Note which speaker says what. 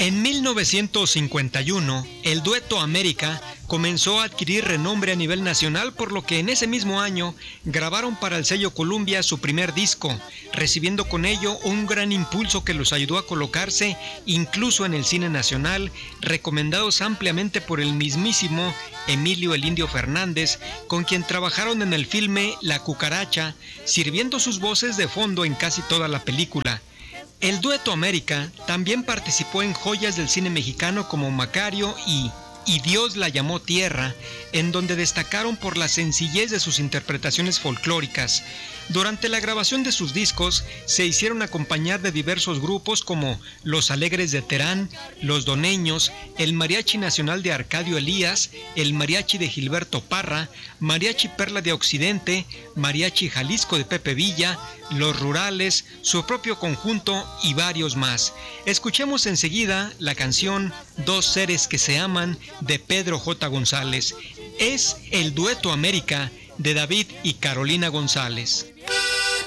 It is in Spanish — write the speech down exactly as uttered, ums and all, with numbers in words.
Speaker 1: En mil novecientos cincuenta y uno, el dueto América comenzó a adquirir renombre a nivel nacional, por lo que en ese mismo año grabaron para el sello Columbia su primer disco, recibiendo con ello un gran impulso que los ayudó a colocarse incluso en el cine nacional, recomendados ampliamente por el mismísimo Emilio el Indio Fernández, con quien trabajaron en el filme La Cucaracha, sirviendo sus voces de fondo en casi toda la película. El dueto América también participó en joyas del cine mexicano como Macario y Y Dios la llamó Tierra, en donde destacaron por la sencillez de sus interpretaciones folclóricas. Durante la grabación de sus discos se hicieron acompañar de diversos grupos como Los Alegres de Terán, Los Doneños, el Mariachi Nacional de Arcadio Elías, el Mariachi de Gilberto Parra, Mariachi Perla de Occidente, Mariachi Jalisco de Pepe Villa, Los Rurales, su propio conjunto y varios más. Escuchemos enseguida la canción Dos Seres que se aman de Pedro J. González. Es el dueto América de David y Carolina González.